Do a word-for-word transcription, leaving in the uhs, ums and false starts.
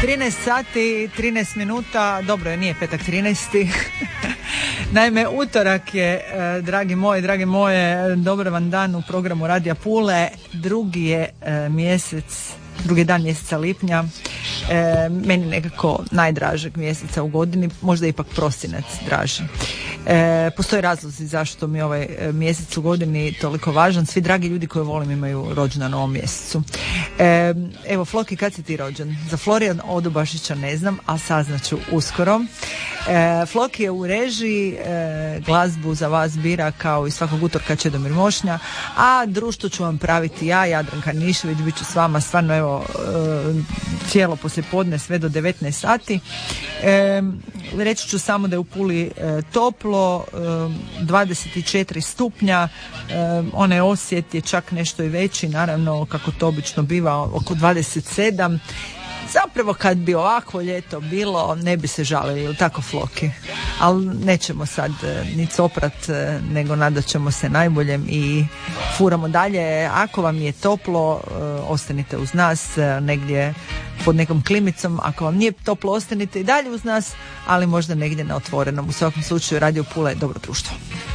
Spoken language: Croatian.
trinaest sati, trinaest minuta, dobro je, nije petak trinaesti. Naime, utorak je, dragi moji, dragi moje, dobar vam dan u programu Radija Pule. Drugi je mjesec, drugi dan mjeseca lipnja. E, meni nekako najdražeg mjeseca u godini, možda ipak prosinac draži. E, postoje razlozi zašto mi ovaj mjesec u godini toliko važan. Svi dragi ljudi koje volim imaju rođendan na ovom mjesecu. E, evo, Floki, kad si ti rođen? Za Florijan Odobašića ne znam, a saznaću uskoro. E, Floki je u režiji, e, glazbu za vas bira kao i svakog utorka Čedomir Mošnja, a društvo ću vam praviti ja, Jadranka Nišević, bit ću s vama stvarno evo e, cijelo poslijepodne sve do devetnaest sati. E, reći ću samo da je u Puli e, toplo, e, dvadeset četiri stupnja, e, onaj osjet je čak nešto i veći, naravno kako to obično biva oko dvadeset sedam. Zapravo kad bi ovako ljeto bilo ne bi se žalili, ili tako Floki? Ali nećemo sad ni coprat, nego nadat ćemo se najboljem i furamo dalje. Ako vam je toplo, ostanite uz nas negdje pod nekom klimicom. Ako vam nije toplo, ostanite i dalje uz nas, ali možda negdje na otvorenom. U svakom slučaju Radio Pula je dobro društvo.